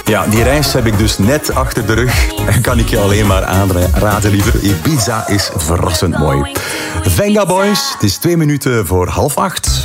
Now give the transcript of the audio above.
Ja, die reis heb ik dus net achter de rug. En kan ik je alleen maar aanraden, liever. Ibiza is verrassend mooi. Venga Boys, het is 2 minuten voor 7:30.